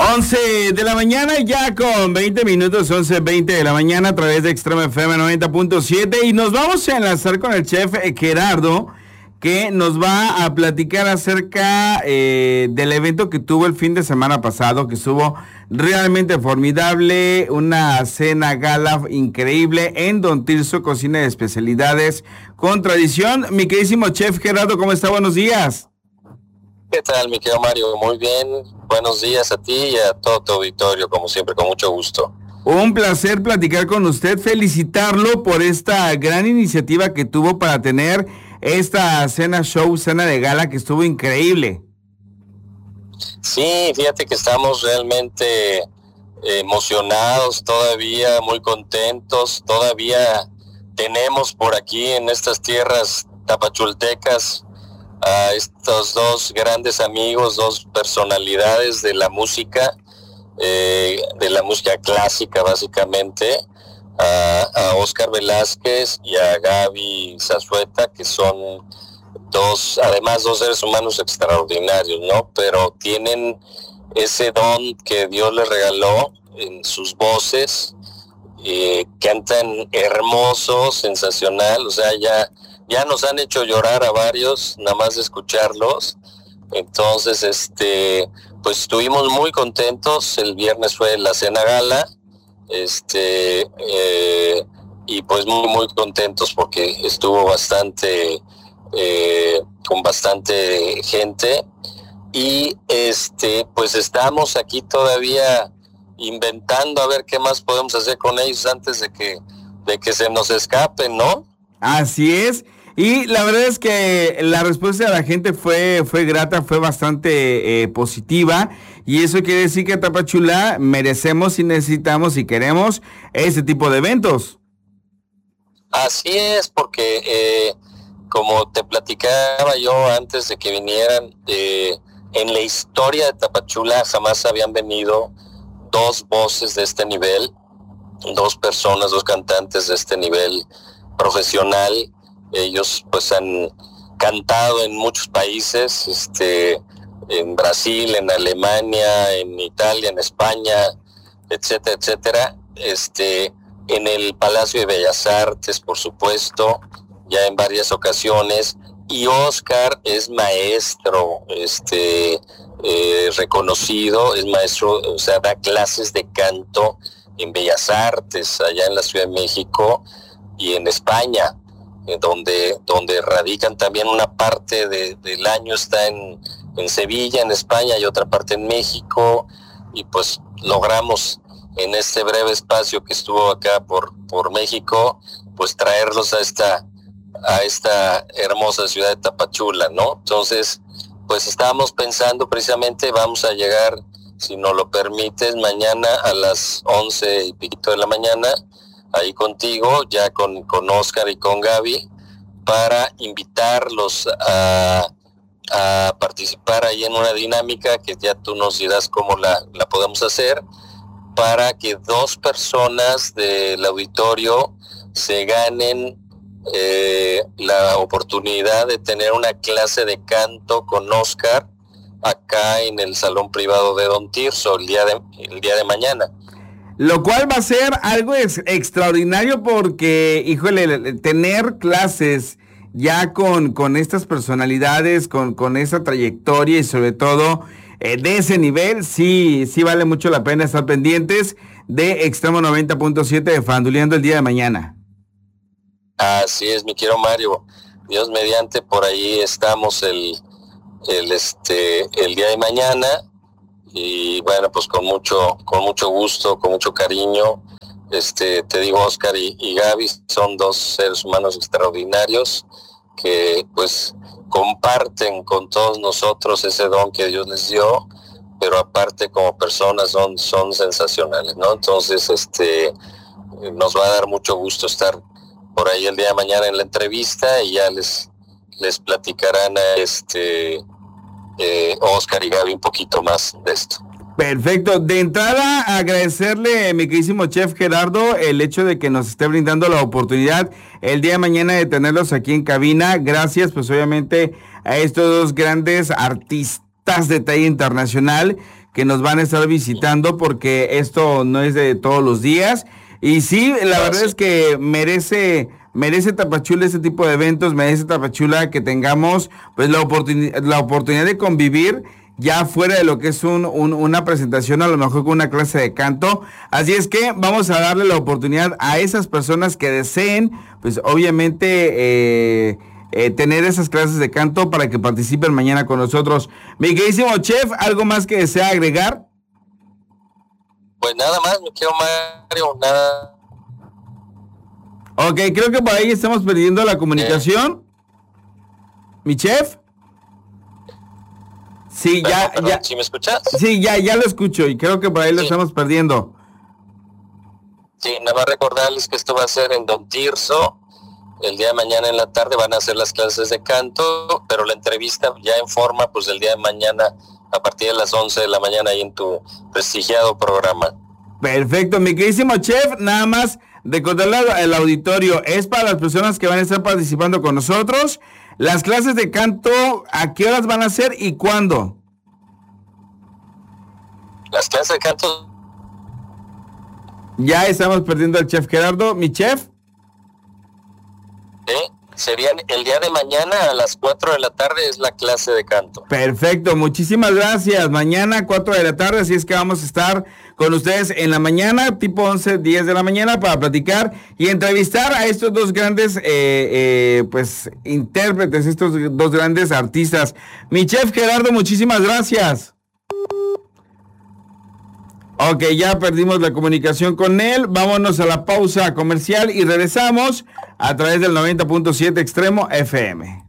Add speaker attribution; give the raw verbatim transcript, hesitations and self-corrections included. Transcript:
Speaker 1: once de la mañana, ya con veinte minutos, once veinte de la mañana a través de Extreme F M noventa punto siete, y nos vamos a enlazar con el chef Gerardo, que nos va a platicar acerca eh, del evento que tuvo el fin de semana pasado, que estuvo realmente formidable, una cena gala increíble en Don Tirso Cocina de Especialidades con Tradición. Mi queridísimo chef Gerardo, ¿cómo está? Buenos días.
Speaker 2: ¿Qué tal, mi querido Mario? Muy bien. Buenos días a ti y a todo tu auditorio, como siempre, con mucho gusto.
Speaker 1: Un placer platicar con usted, felicitarlo por esta gran iniciativa que tuvo para tener esta cena show, cena de gala, que estuvo increíble.
Speaker 2: Sí, fíjate que estamos realmente emocionados todavía, muy contentos. Todavía tenemos por aquí en estas tierras tapachultecas a estos dos grandes amigos, dos personalidades de la música, eh, de la música clásica básicamente, a, a Óscar Velázquez y a Gaby Zazueta, que son dos, además dos seres humanos extraordinarios, ¿no? Pero tienen ese don que Dios les regaló en sus voces, eh, cantan hermoso, sensacional, o sea, ya... Ya nos han hecho llorar a varios, nada más de escucharlos. Entonces, este, pues estuvimos muy contentos. El viernes fue la cena gala, este, eh, y pues muy, muy contentos porque estuvo bastante, eh, con bastante gente. Y este, pues estamos aquí todavía inventando a ver qué más podemos hacer con ellos antes de que, de que se nos escapen, ¿no?
Speaker 1: Así es, y la verdad es que la respuesta de la gente fue, fue grata, fue bastante eh, positiva, y eso quiere decir que Tapachula merecemos y necesitamos y queremos ese tipo de eventos.
Speaker 2: Así es, porque eh, como te platicaba yo antes de que vinieran, eh, en la historia de Tapachula jamás habían venido dos voces de este nivel, dos personas, dos cantantes de este nivel profesional. Ellos pues han cantado en muchos países, este, en Brasil, en Alemania, en Italia, en España, etcétera, etcétera. Este, en el Palacio de Bellas Artes, por supuesto, ya en varias ocasiones. Y Óscar es maestro, este, eh, reconocido, es maestro, o sea, da clases de canto en Bellas Artes, allá en la Ciudad de México y en España, eh, donde, donde radican también una parte de, del año está en, en Sevilla, en España, y otra parte en México, y pues logramos en este breve espacio que estuvo acá por, por México, pues traerlos a esta, a esta hermosa ciudad de Tapachula, ¿no? Entonces, pues estábamos pensando precisamente, vamos a llegar, si nos lo permites, mañana a las once y piquito de la mañana, ahí contigo, ya con, con Óscar y con Gaby, para invitarlos a, a participar ahí en una dinámica que ya tú nos dirás cómo la, la podemos hacer, para que dos personas del auditorio se ganen eh, la oportunidad de tener una clase de canto con Óscar acá en el salón privado de Don Tirso el día de, el día de mañana.
Speaker 1: Lo cual va a ser algo ex extraordinario porque, híjole, tener clases ya con, con estas personalidades, con, con esa trayectoria y sobre todo eh, de ese nivel, sí, sí vale mucho la pena estar pendientes de Extremo noventa punto siete de Faranduleando el día de mañana.
Speaker 2: Así es, mi querido Mario. Dios mediante, por ahí estamos el, el, este, el día de mañana. Y bueno, pues con mucho, con mucho gusto, con mucho cariño, este, te digo, Óscar y, y Gaby son dos seres humanos extraordinarios que pues comparten con todos nosotros ese don que Dios les dio, pero aparte como personas son, son sensacionales, ¿no? Entonces, este, nos va a dar mucho gusto estar por ahí el día de mañana en la entrevista y ya les, les platicarán a este... Eh, Óscar y Gaby un poquito más de esto.
Speaker 1: Perfecto. De entrada, agradecerle, mi queridísimo chef Gerardo, el hecho de que nos esté brindando la oportunidad el día de mañana de tenerlos aquí en cabina. Gracias, pues obviamente, a estos dos grandes artistas de talla internacional que nos van a estar visitando, porque esto no es de todos los días. Y sí, la verdad es que merece, merece Tapachula este tipo de eventos, merece Tapachula que tengamos pues la oportunidad, la oportunidad de convivir ya fuera de lo que es un, un, una presentación, a lo mejor con una clase de canto. Así es que vamos a darle la oportunidad a esas personas que deseen, pues obviamente, eh, eh, tener esas clases de canto para que participen mañana con nosotros. Mi queridísimo chef, ¿algo más que desea agregar?
Speaker 2: Pues nada más, me quiero Mario, nada.
Speaker 1: Ok, creo que por ahí estamos perdiendo la comunicación. Eh. ¿Mi chef? Sí,
Speaker 2: perdón,
Speaker 1: ya,
Speaker 2: perdón,
Speaker 1: ya.
Speaker 2: ¿Sí me escuchas?
Speaker 1: Sí, ya, ya lo escucho y creo que por ahí lo
Speaker 2: sí.
Speaker 1: estamos perdiendo.
Speaker 2: Sí, nada más recordarles que esto va a ser en Don Tirso. El día de mañana en la tarde van a hacer las clases de canto, pero la entrevista ya en forma, pues el día de mañana a partir de las once de la mañana ahí en tu prestigiado programa.
Speaker 1: Perfecto, mi queridísimo chef, nada más recordarle al auditorio, es para las personas que van a estar participando con nosotros. Las clases de canto, ¿a qué horas van a ser y cuándo?
Speaker 2: Las clases de canto.
Speaker 1: Ya estamos perdiendo al chef Gerardo, mi chef.
Speaker 2: ¿Eh? Serían el día de mañana a las cuatro de la tarde es la clase de canto.
Speaker 1: Perfecto, muchísimas gracias. Mañana cuatro de la tarde, así es que vamos a estar con ustedes en la mañana, tipo once, diez de la mañana, para platicar y entrevistar a estos dos grandes eh, eh, pues intérpretes, estos dos grandes artistas. Mi chef Gerardo, muchísimas gracias. Ok, ya perdimos la comunicación con él. Vámonos a la pausa comercial y regresamos a través del noventa punto siete Extremo F M.